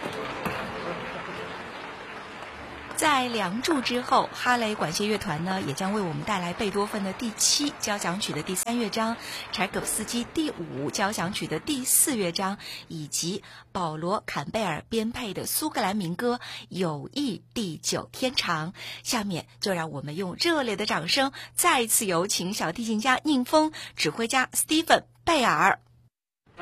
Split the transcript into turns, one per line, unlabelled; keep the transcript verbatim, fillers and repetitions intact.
在《梁祝》之后，哈雷管弦乐团呢也将为我们带来贝多芬的第七交响曲的第三乐章、柴可夫斯基第五交响曲的第四乐章，以及保罗·坎贝尔编配的苏格兰民歌《友谊地久天长》。下面就让我们用热烈的掌声，再次有请小提琴家宁峰、指挥家斯蒂芬·贝尔。